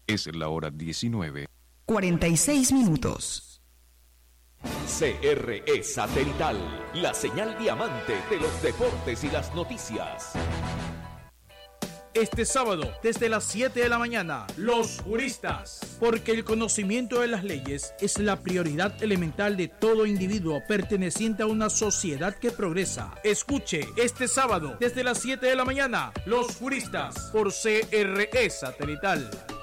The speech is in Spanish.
Es la hora 19:46. CRE Satelital, la señal diamante de los deportes y las noticias. Este sábado, desde las 7 de la mañana, los juristas. Porque el conocimiento de las leyes es la prioridad elemental de todo individuo perteneciente a una sociedad que progresa. Escuche este sábado, desde las 7 de la mañana, los juristas, por CRE Satelital.